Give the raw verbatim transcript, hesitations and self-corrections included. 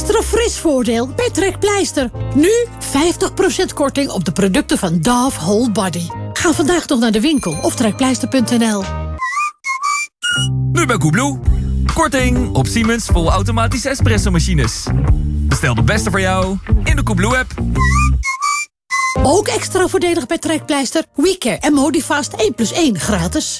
Extra fris voordeel bij Trekpleister. Nu vijftig procent korting op de producten van Dove Whole Body. Ga vandaag nog naar de winkel of trekpleister punt n l. Nu bij Koebloe. Korting op Siemens volautomatische espresso-machines. Bestel de beste voor jou in de Koebloe-app. Ook extra voordelig bij Trekpleister. WeCare en Modifast één plus één gratis.